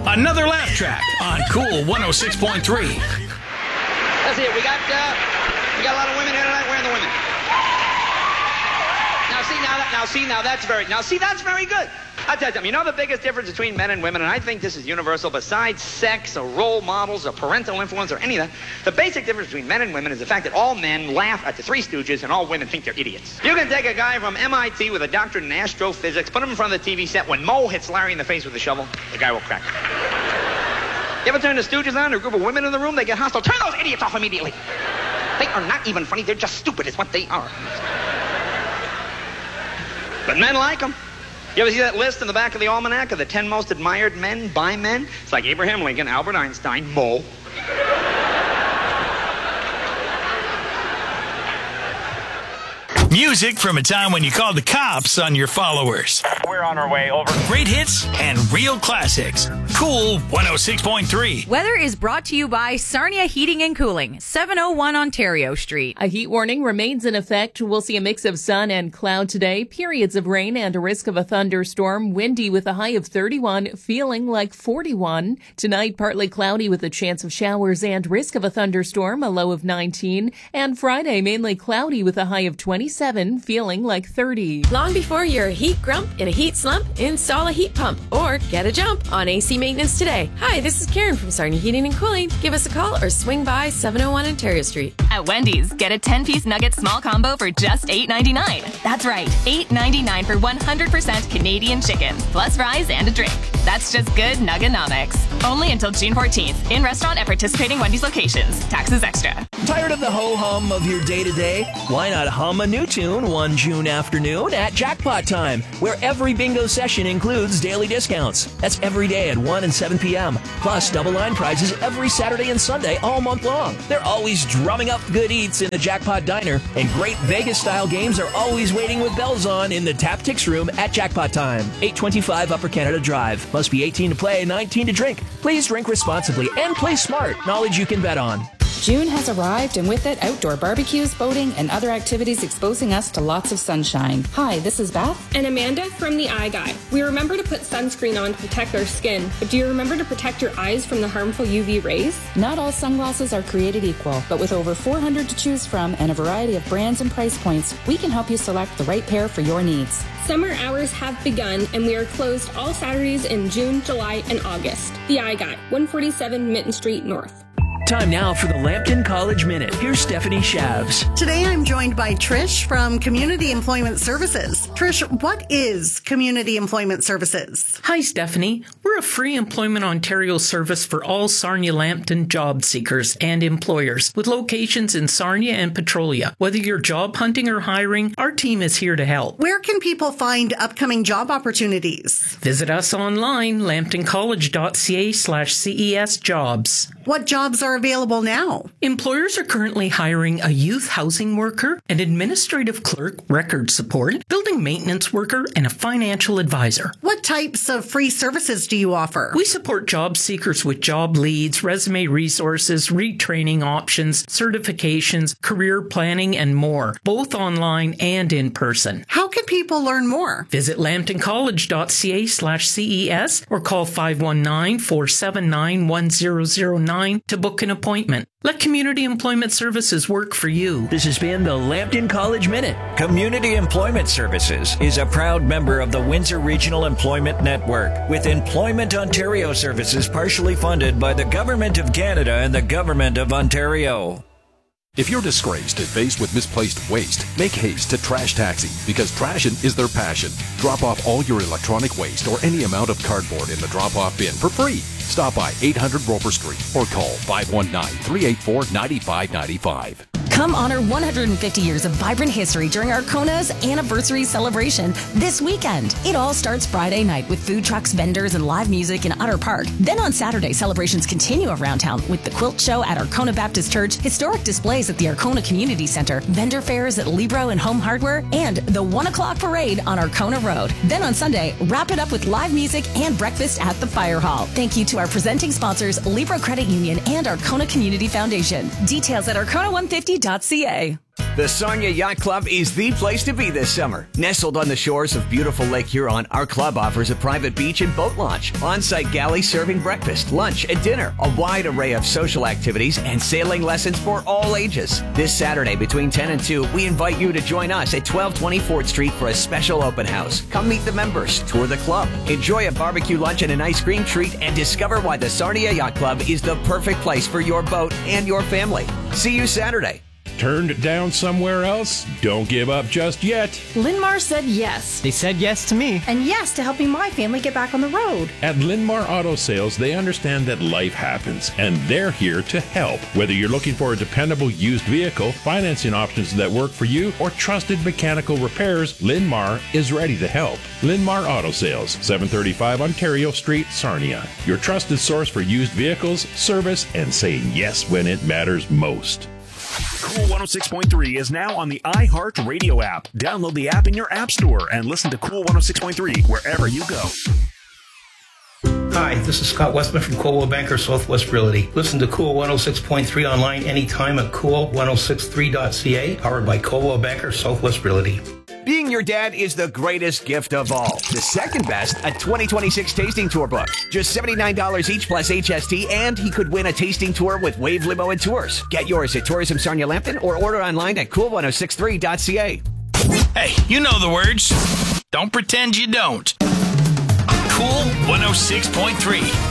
Another laugh track on Cool 106.3. Let's see it. We got a lot of women here tonight. Where are the women? That's very good. I'll tell you something. You know the biggest difference between men and women, and I think this is universal, besides sex or role models or parental influence or any of that, the basic difference between men and women is the fact that all men laugh at the Three Stooges and all women think they're idiots. You can take a guy from MIT with a doctorate in astrophysics, put him in front of the TV set. When Moe hits Larry in the face with a shovel, the guy will crack. You ever turn the Stooges on? There are a group of women in the room, they get hostile. Turn those idiots off immediately. They are not even funny, they're just stupid is what they are. But men like them. You ever see that list in the back of the almanac of the 10 most admired men by men? It's like Abraham Lincoln, Albert Einstein, Moe. Music from a time when you called the cops on your followers. We're on our way, over. Great hits and real classics. Cool 106.3. Weather is brought to you by Sarnia Heating and Cooling, 701 Ontario Street. A heat warning remains in effect. We'll see a mix of sun and cloud today, periods of rain and a risk of a thunderstorm, windy with a high of 31, feeling like 41. Tonight, partly cloudy with a chance of showers and risk of a thunderstorm, a low of 19. And Friday, mainly cloudy with a high of 27, feeling like 30. Long before you're a heat grump in a heat slump, install a heat pump or get a jump on AC maintenance today. Hi, this is Karen from Sarnia Heating and Cooling. Give us a call or swing by 701 Ontario Street. At Wendy's, get a 10-piece nugget small combo for just $8.99. That's right, $8.99 for 100% Canadian chicken, plus fries and a drink. That's just good nuggenomics. Only until June 14th. In restaurant at participating Wendy's locations. Taxes extra. Tired of the ho-hum of your day-to-day? Why not hum a new tune one June afternoon at Jackpot Time, where every bingo session includes daily discounts. That's every day at 1 and 7 p.m. Plus double line prizes every Saturday and Sunday all month long. They're always drumming up good eats in the Jackpot Diner, and great Vegas-style games are always waiting with bells on in the Taptics room at Jackpot Time. 825 Upper Canada Drive. Must be 18 to play, 19 to drink. Please drink responsibly and play smart. Knowledge you can bet on. June has arrived, and with it, outdoor barbecues, boating, and other activities exposing us to lots of sunshine. Hi, this is Beth. And Amanda from The Eye Guy. We remember to put sunscreen on to protect our skin, but do you remember to protect your eyes from the harmful UV rays? Not all sunglasses are created equal, but with over 400 to choose from and a variety of brands and price points, we can help you select the right pair for your needs. Summer hours have begun, and we are closed all Saturdays in June, July, and August. The Eye Guy, 147 Mitten Street North. Time now for the Lambton College Minute. Here's Stephanie Shabs. Today I'm joined by Trish from Community Employment Services. Trish, what is Community Employment Services? Hi, Stephanie. We're a free Employment Ontario service for all Sarnia-Lambton job seekers and employers with locations in Sarnia and Petrolia. Whether you're job hunting or hiring, our team is here to help. Where can people find upcoming job opportunities? Visit us online, lambtoncollege.ca/CES jobs. What jobs are available now? Employers are currently hiring a youth housing worker, an administrative clerk, record support, building maintenance worker, and a financial advisor. What types of free services do you offer? We support job seekers with job leads, resume resources, retraining options, certifications, career planning, and more, both online and in person. How can people learn more? Visit lambtoncollege.ca/CES or call 519-479-1009 to book an appointment. Let Community Employment Services work for you. This has been the Lambton College Minute. Community Employment Services is a proud member of the Windsor Regional Employment Network, with Employment Ontario services partially funded by the Government of Canada and the Government of Ontario. If you're disgraced and faced with misplaced waste, make haste to Trash Taxi, because trashing is their passion. Drop off all your electronic waste or any amount of cardboard in the drop-off bin for free. Stop by 800 Roper Street or call 519-384-9595. Come honor 150 years of vibrant history during Arcona's anniversary celebration this weekend. It all starts Friday night with food trucks, vendors, and live music in Utter Park. Then on Saturday, celebrations continue around town with the Quilt Show at Arcona Baptist Church, historic displays at the Arcona Community Center, vendor fairs at Libro and Home Hardware, and the 1 o'clock parade on Arcona Road. Then on Sunday, wrap it up with live music and breakfast at the Fire Hall. Thank you to our presenting sponsors, Libro Credit Union and Arcona Community Foundation. Details at arcona150.ca. The Sarnia Yacht Club is the place to be this summer. Nestled on the shores of beautiful Lake Huron, our club offers a private beach and boat launch, on-site galley serving breakfast, lunch, and dinner, a wide array of social activities, and sailing lessons for all ages. This Saturday between 10 and 2, we invite you to join us at 1220 4th Street for a special open house. Come meet the members, tour the club, enjoy a barbecue lunch and an ice cream treat, and discover why the Sarnia Yacht Club is the perfect place for your boat and your family. See you Saturday. Turned down somewhere else? Don't give up just yet. Linmar said yes. They said yes to me. And yes to helping my family get back on the road. At Linmar Auto Sales, they understand that life happens, and they're here to help. Whether you're looking for a dependable used vehicle, financing options that work for you, or trusted mechanical repairs, Linmar is ready to help. Linmar Auto Sales, 735 Ontario Street, Sarnia. Your trusted source for used vehicles, service, and saying yes when it matters most. Cool 106.3 is now on the iHeartRadio app. Download the app in your app store and listen to Cool 106.3 wherever you go. Hi, this is Scott Westman from Coldwell Banker Southwest Realty. Listen to Cool 106.3 online anytime at cool1063.ca, powered by Coldwell Banker Southwest Realty. Being your dad is the greatest gift of all. The second best, a 2026 tasting tour book. Just $79 each plus HST, and he could win a tasting tour with Wave Limo and Tours. Get yours at Tourism Sarnia Lambton or order online at cool1063.ca. Hey, you know the words. Don't pretend you don't. Cool 106.3.